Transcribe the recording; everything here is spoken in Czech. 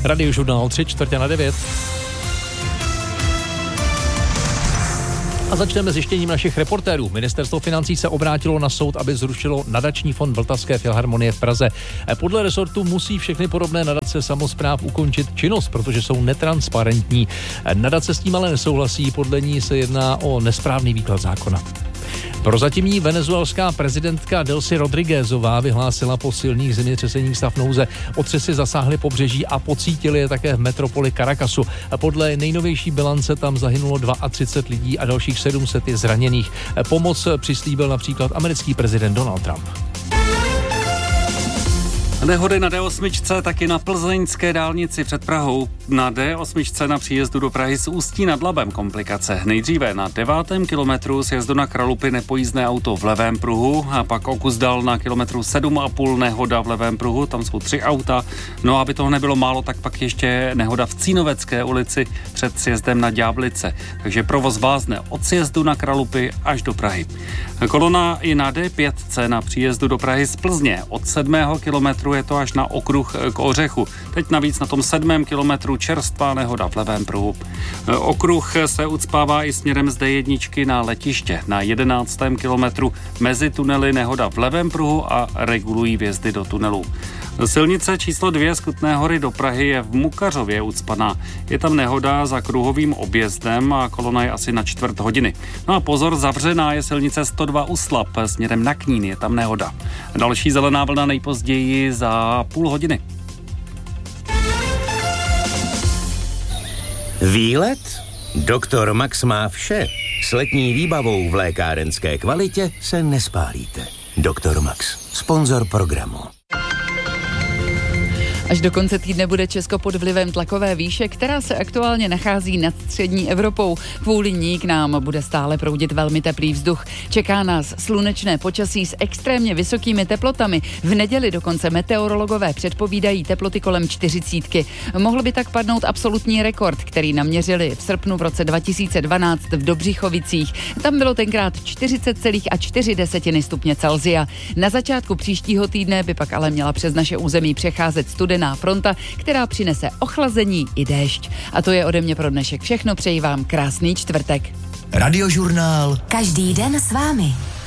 Radiožurnál 3:45. A začneme zjištěním našich reportérů. Ministerstvo financí se obrátilo na soud, aby zrušilo nadační fond Vltavské filharmonie v Praze. Podle resortu musí všechny podobné nadace samospráv ukončit činnost, protože jsou netransparentní. Nadace s tím ale nesouhlasí, podle ní se jedná o nesprávný výklad zákona. Prozatímní venezuelská prezidentka Delcy Rodriguezová vyhlásila po silných zemětřeseních stav nouze. Otřesy zasáhly pobřeží a pocítili je také v metropoli Caracasu. Podle nejnovější bilance tam zahynulo 32 lidí a dalších 700 je zraněných. Pomoc přislíbil například americký prezident Donald Trump. Nehody na D8, taky na plzeňské dálnici před Prahou. Na D8 na příjezdu do Prahy z Ústí nad Labem komplikace. Nejdříve na 9. kilometru sjezdu na Kralupy nepojízdné auto v levém pruhu a pak o kus dál na kilometru 7,5 nehoda v levém pruhu, tam jsou 3 auta. No a aby toho nebylo málo, tak pak ještě nehoda v Cínovecké ulici před sjezdem na Ďáblice. Takže provoz vázne od sjezdu na Kralupy až do Prahy. Kolona i na D5 na příjezdu do Prahy z Plzně od 7. kilometru je to až na okruh k Ořechu. Teď navíc na tom 7. kilometru čerstvá nehoda v levém pruhu. Okruh se ucpává i směrem z D1 na letiště. Na 11. kilometru mezi tunely nehoda v levém pruhu a regulují vjezdy do tunelů. Silnice číslo 2 z Kutné Hory do Prahy je v Mukařově ucpaná. Je tam nehoda za kruhovým objezdem a kolona je asi na 1/4 hodiny. No a pozor, zavřená je silnice 102 u Slap, směrem na Knín je tam nehoda. Další zelená vlna nejpozději za půl hodiny. Výlet? Doktor Max má vše. S letní výbavou v lékárenské kvalitě se nespálíte. Doktor Max, sponzor programu. Až do konce týdne bude Česko pod vlivem tlakové výše, která se aktuálně nachází nad střední Evropou. Kvůli ní k nám bude stále proudit velmi teplý vzduch. Čeká nás slunečné počasí s extrémně vysokými teplotami. V neděli dokonce meteorologové předpovídají teploty kolem 40. Mohl by tak padnout absolutní rekord, který naměřili v srpnu v roce 2012 v Dobřichovicích. Tam bylo tenkrát 40,4 stupně Celsia. Na začátku příštího týdne by pak ale měla přes naše území přecházet studená fronta, která přinese ochlazení i déšť. A to je ode mě pro dnešek všechno. Přeji vám krásný čtvrtek. Radiožurnál. Každý den s vámi.